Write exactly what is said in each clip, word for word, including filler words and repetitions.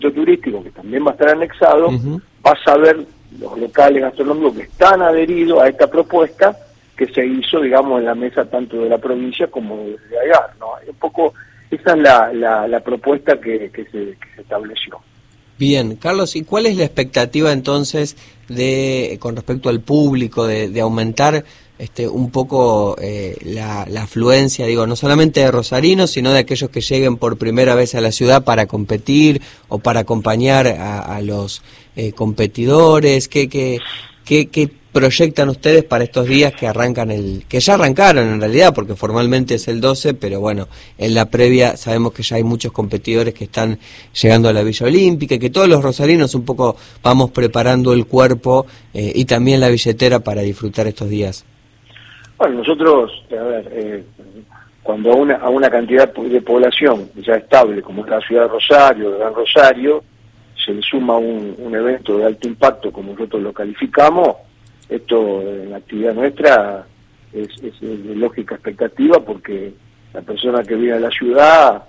turístico, que también va a estar anexado, Uh-huh. vas a ver los locales gastronómicos que están adheridos a esta propuesta que se hizo, digamos, en la mesa tanto de la provincia como de Agar, ¿no? Un poco esa es la, la, la propuesta que, que, se, que se estableció. Bien, Carlos, ¿y cuál es la expectativa entonces de con respecto al público, de, de aumentar este un poco eh, la, la afluencia, digo, no solamente de rosarinos, sino de aquellos que lleguen por primera vez a la ciudad para competir o para acompañar a, a los eh, competidores? ¿Qué, qué, qué, qué proyectan ustedes para estos días que arrancan el, que ya arrancaron en realidad, porque formalmente es el doce, pero bueno, en la previa sabemos que ya hay muchos competidores que están llegando a la Villa Olímpica y que todos los rosarinos un poco vamos preparando el cuerpo eh, y también la billetera para disfrutar estos días? Bueno, nosotros, a ver, eh, cuando a una, a una cantidad de población ya estable, como es la ciudad de Rosario, de Gran Rosario, se le suma un, un evento de alto impacto, como nosotros lo calificamos, esto en la actividad nuestra es, es, es de lógica expectativa, porque la persona que viene a la ciudad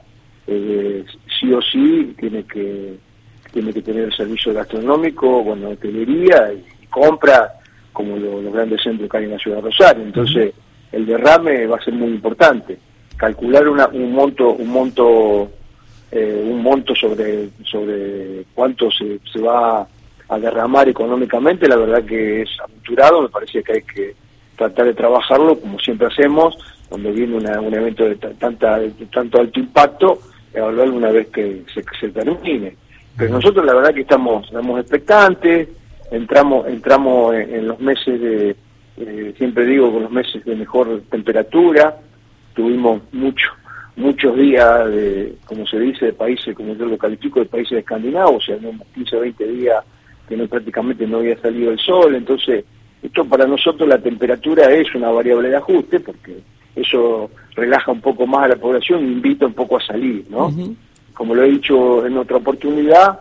eh, sí o sí tiene que tiene que tener el servicio gastronómico, bueno, hotelería y, y compra, como lo, los grandes centros que hay en la ciudad de Rosario. Entonces, el derrame va a ser muy importante. Calcular una, un monto, un monto, eh, un monto sobre sobre cuánto se, se va a derramar económicamente, la verdad que es aventurado. Me parece que hay que tratar de trabajarlo como siempre hacemos cuando viene una, un evento de, tanta, de tanto alto impacto, evaluarlo una vez que se, que se termine. Pero nosotros la verdad que estamos, estamos expectantes. Entramos entramos en, en los meses de, eh, siempre digo, con los meses de mejor temperatura. Tuvimos mucho, muchos días, de, como se dice, de países, como yo lo califico, de países escandinavos, o sea, quince o veinte días que no, prácticamente no había salido el sol. Entonces, esto para nosotros la temperatura es una variable de ajuste, porque eso relaja un poco más a la población e invita un poco a salir, ¿no? Uh-huh. Como lo he dicho en otra oportunidad,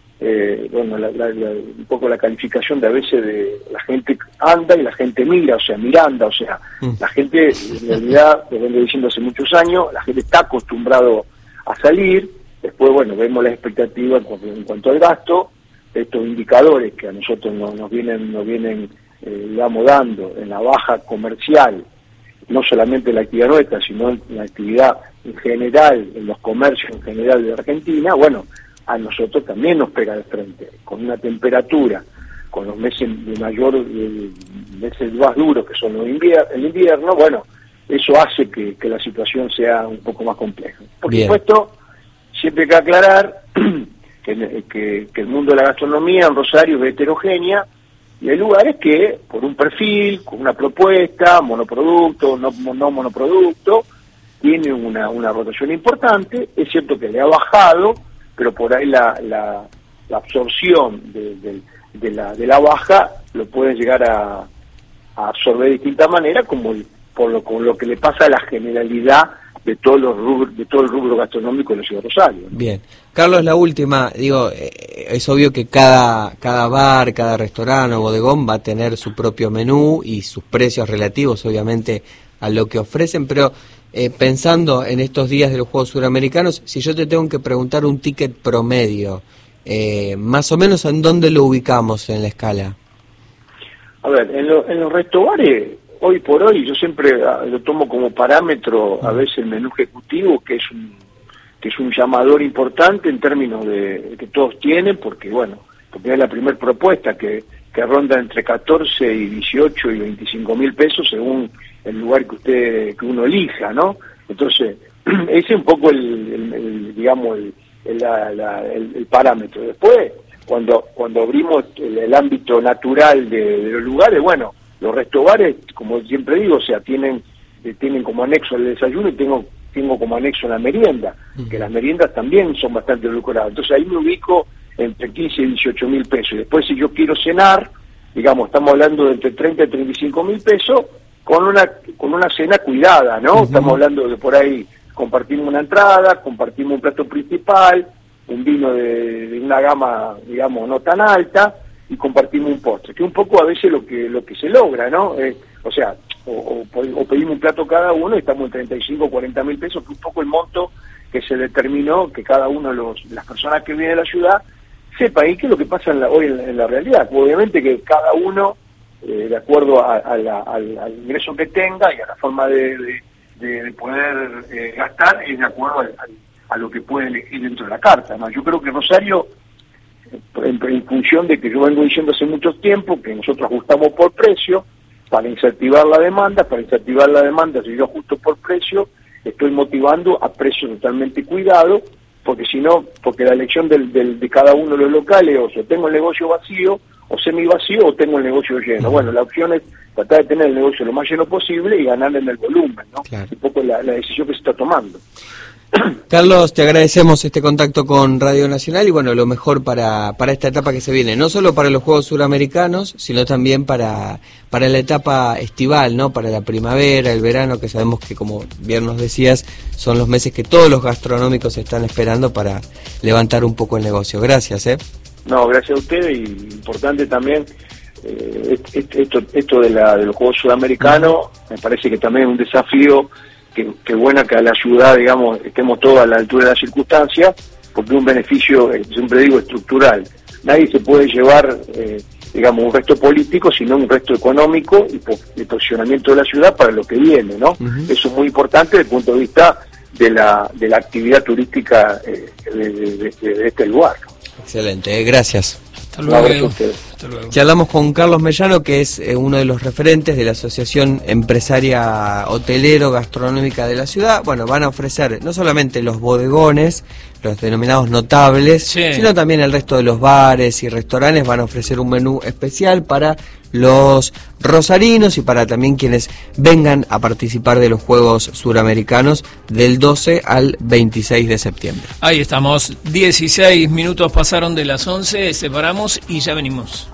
Eh, bueno, la, la, la, un poco la calificación de a veces de la gente anda y la gente mira, o sea, miranda, o sea, mm. la gente, en realidad, lo vengo diciendo hace muchos años, la gente está acostumbrado a salir. Después, bueno, vemos las expectativas en, en cuanto al gasto, estos indicadores que a nosotros nos, nos vienen, nos vienen eh, digamos, dando en la baja comercial, no solamente en la actividad nuestra, sino en la actividad en general, en los comercios en general de Argentina. Bueno, a nosotros también nos pega de frente, con una temperatura, con los meses de mayor, eh, meses más duros que son los invier el invierno. Bueno, eso hace que, que la situación sea un poco más compleja. Por Bien. supuesto, siempre hay que aclarar que, que, que el mundo de la gastronomía en Rosario es heterogénea, y hay lugares que, por un perfil, con una propuesta, monoproducto, no, no monoproducto, tiene una, una rotación importante. Es cierto que le ha bajado, pero por ahí la, la, la absorción de, de, de, la, de la baja lo pueden llegar a, a absorber de distinta manera, como el, por lo, con lo que le pasa a la generalidad de todos los rubros, de todo el rubro gastronómico de la ciudad de Rosario, ¿no? Bien. Carlos, la última, digo, eh, es obvio que cada, cada bar, cada restaurante o bodegón va a tener su propio menú y sus precios relativos, obviamente, a lo que ofrecen, pero Eh, pensando en estos días de los Juegos Suramericanos, si yo te tengo que preguntar un ticket promedio, eh, más o menos ¿en dónde lo ubicamos en la escala? A ver, en, lo, en los restaurantes, hoy por hoy, yo siempre a, lo tomo como parámetro a veces el menú ejecutivo, que es un que es un llamador importante en términos de que todos tienen, porque bueno, porque es la primera propuesta que, que ronda entre catorce y dieciocho y veinticinco mil pesos según el lugar que usted que uno elija, ¿no? Entonces ese es un poco el, el, el digamos el, el, la, la, el, el parámetro. Después cuando cuando abrimos el, el ámbito natural de, de los lugares, bueno, los restaurantes, como siempre digo, o sea, tienen eh, tienen como anexo el desayuno y tengo tengo como anexo la merienda, uh-huh. que las meriendas también son bastante lucradas. Entonces ahí me ubico entre quince y dieciocho mil pesos. Y después, si yo quiero cenar, digamos, estamos hablando de entre treinta y treinta y cinco mil pesos, con una con una cena cuidada, ¿no? Uh-huh. Estamos hablando de por ahí, compartimos una entrada, compartimos un plato principal, un vino de, de una gama, digamos, no tan alta, y compartimos un postre, que un poco a veces lo que lo que se logra, ¿no? Eh, o sea, o, o, o pedimos un plato cada uno y estamos en treinta y cinco, cuarenta mil pesos, que un poco el monto que se determinó que cada uno de los, las personas que viene de la ciudad sepa y qué es lo que pasa en la, hoy en la, en la realidad. Obviamente que cada uno, eh, de acuerdo a, a la, al, al ingreso que tenga y a la forma de, de, de, de poder eh, gastar, es de acuerdo al, al, a lo que puede elegir dentro de la carta, ¿no? Yo creo que Rosario, en, en función de que yo vengo diciendo hace mucho tiempo, que nosotros ajustamos por precio, para incentivar la demanda, para incentivar la demanda, si yo ajusto por precio, estoy motivando a precio totalmente cuidado, porque si no, porque la elección del, del, de cada uno de los locales, o sea, tengo el negocio vacío, o semi vacío, o tengo el negocio lleno. Bueno, la opción es tratar de tener el negocio lo más lleno posible y ganar en el volumen, ¿no? Claro. Un poco la, la decisión que se está tomando. Carlos, te agradecemos este contacto con Radio Nacional y bueno, lo mejor para, para esta etapa que se viene, no solo para los Juegos Suramericanos, sino también para, para la etapa estival, ¿no? Para la primavera, el verano, que sabemos que, como bien nos decías, son los meses que todos los gastronómicos están esperando para levantar un poco el negocio. Gracias, ¿eh? No, gracias a ustedes, y importante también eh, esto, esto de, la, de los Juegos Sudamericanos, me parece que también es un desafío. Que, que buena que a la ciudad, digamos, estemos todos a la altura de las circunstancias, porque es un beneficio, eh, siempre digo, estructural. Nadie se puede llevar, eh, digamos, un resto político, sino un resto económico y po de posicionamiento de la ciudad para lo que viene, ¿no? Uh-huh. Eso es muy importante desde el punto de vista de la, de la actividad turística eh, de, de, de, de este lugar. Excelente, eh, gracias. Hasta luego. Hasta luego. Charlamos con Carlos Mellano, que es eh, uno de los referentes de la Asociación Empresaria Hotelero Gastronómica de la ciudad. Bueno, van a ofrecer no solamente los bodegones, los denominados notables, sí, sino también el resto de los bares y restaurantes. Van a ofrecer un menú especial para los rosarinos y para también quienes vengan a participar de los Juegos Suramericanos del doce al veintiséis de septiembre. Ahí estamos, dieciséis minutos pasaron de las once, separamos y ya venimos.